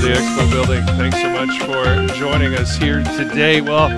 the Expo building. Thanks so much for joining us here today. Well,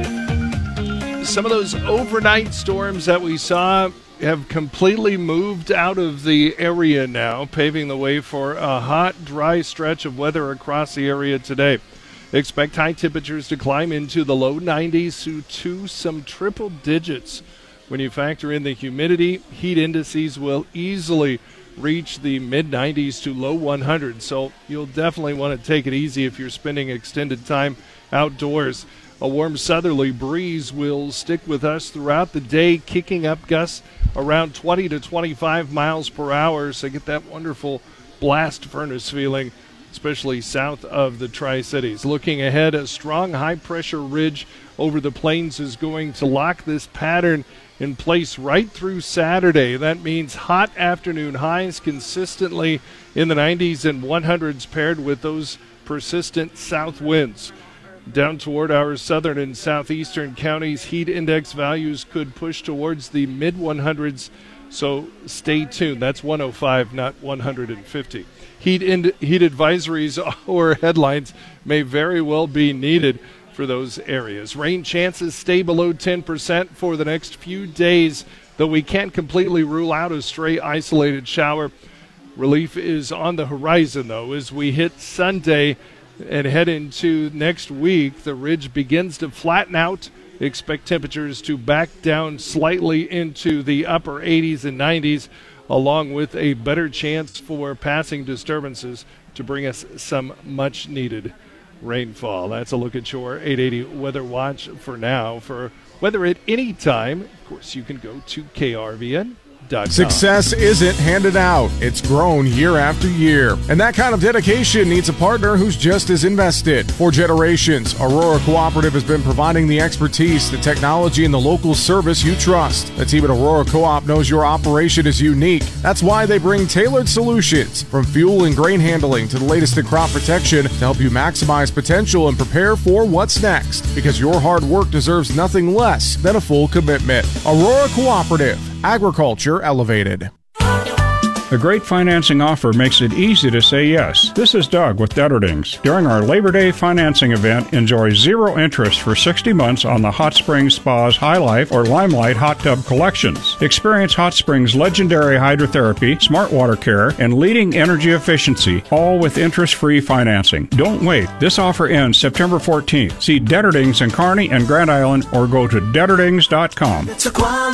some of those overnight storms that we saw have completely moved out of the area now, paving the way for a hot, dry stretch of weather across the area today. Expect high temperatures to climb into the low 90s to some triple digits. When you factor in the humidity, heat indices will easily reach the mid-90s to low 100s, so you'll definitely want to take it easy if you're spending extended time outdoors. A warm southerly breeze will stick with us throughout the day, kicking up gusts around 20 to 25 miles per hour, so get that wonderful blast furnace feeling, especially south of the Tri-Cities. Looking ahead, a strong high-pressure ridge over the plains is going to lock this pattern in place right through Saturday. That means hot afternoon highs consistently in the 90s and 100s paired with those persistent south winds. Down toward our southern and southeastern counties, heat index values could push towards the mid-100s, so stay tuned. That's 105, not 150. Heat advisories or headlines may very well be needed for those areas. Rain chances stay below 10% for the next few days, though we can't completely rule out a stray isolated shower. Relief is on the horizon, though, as we hit Sunday and head into next week. The ridge begins to flatten out. Expect temperatures to back down slightly into the upper 80s and 90s, along with a better chance for passing disturbances to bring us some much-needed rainfall. That's a look at your 880 Weather Watch for now. For weather at any time, of course, you can go to KRVN.com. Success isn't handed out. It's grown year after year. And that kind of dedication needs a partner who's just as invested. For generations, Aurora Cooperative has been providing the expertise, the technology, and the local service you trust. The team at Aurora Co-op knows your operation is unique. That's why they bring tailored solutions, from fuel and grain handling to the latest in crop protection, to help you maximize potential and prepare for what's next. Because your hard work deserves nothing less than a full commitment. Aurora Cooperative. Agriculture elevated. A great financing offer makes it easy to say yes. This is Doug with Detterdings. During our Labor Day financing event, enjoy zero interest for 60 months on the Hot Springs Spa's High Life or Limelight Hot Tub collections. Experience Hot Springs' legendary hydrotherapy, smart water care, and leading energy efficiency, all with interest-free financing. Don't wait. This offer ends September 14th. See Detterdings in Kearney and Grand Island or go to Detterdings.com.